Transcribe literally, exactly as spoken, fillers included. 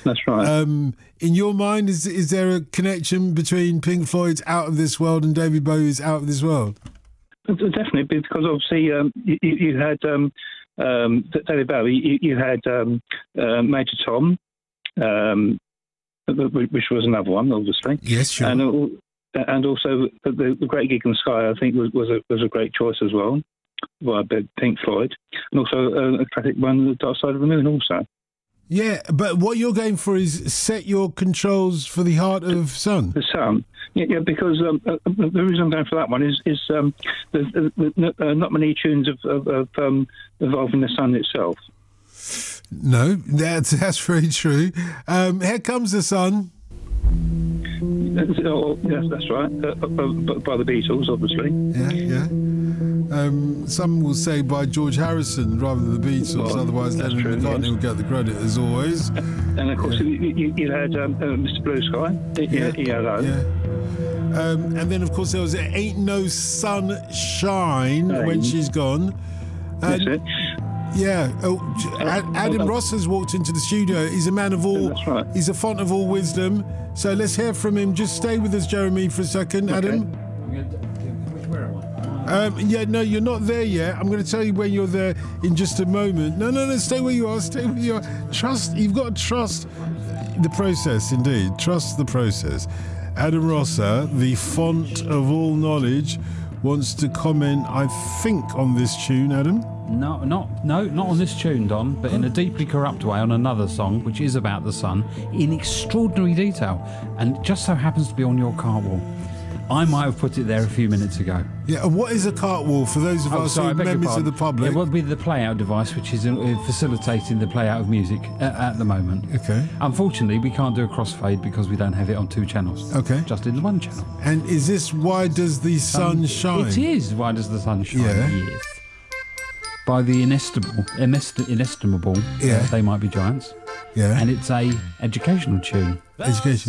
That's right. Um, in your mind, is is there a connection between Pink Floyd's Out of This World and David Bowie's Out of This World? Definitely, because obviously um, you, you had um, um, David Bowie, you, you had um, uh, Major Tom, um, which was another one, obviously. Yes, sure. And, and also the, the Great Gig in the Sky, I think, was, was, a, was a great choice as well, by Pink Floyd. And also uh, a classic one, The Dark Side of the Moon, also. Yeah, but what you're going for is set your controls for the Heart of Sun. The Sun. Yeah, yeah, because um, uh, the reason I'm going for that one is is um, there's, there's uh, not many tunes of, of, of um, involving the sun itself. No, that's that's very true. Um, Here Comes the Sun. Oh, yes, that's right. Uh, by, by the Beatles, obviously. Yeah, yeah. Um, some will say by George Harrison rather than the Beatles, well, otherwise Lennon and McCartney will get the credit as always. And of course, yeah. you, you, you had um, uh, Mister Blue Sky, yeah, E L O. Yeah. Um, and then, of course, there was Ain't No Sunshine Hey. When She's Gone. That's And, it. yeah. Oh, Ad- Adam oh, oh. Ross has walked into the studio. He's a man of all. That's right. He's a font of all wisdom. So let's hear from him. Just stay with us, Jeremy, for a second, Okay. Adam. Where am I? Um, yeah, no, you're not there yet. I'm going to tell you when you're there in just a moment. No, no, no, stay where you are. Stay where you are. Trust. You've got to trust the process, indeed. Trust the process. Adam Rosser, the font of all knowledge, wants to comment, I think, on this tune, Adam. No, not no, not on this tune, Don, but in a deeply corrupt way on another song, which is about the sun, in extraordinary detail, and just so happens to be on your cart wall. I might have put it there a few minutes ago. Yeah, and what is a cart wall for those of Oh, us sorry, I who are beg your members of pardon. the public? It would be the play-out device, which is uh, facilitating the play-out of music at, at the moment. Okay. Unfortunately, we can't do a crossfade because we don't have it on two channels. Okay. Just in the one channel. And is this Why Does the Sun Um, Shine? It is. Why does the sun shine? Yeah. Yes. By the inestimable, inest- inestimable, Yeah. uh, They Might Be Giants. Yeah. And it's a educational tune. Education.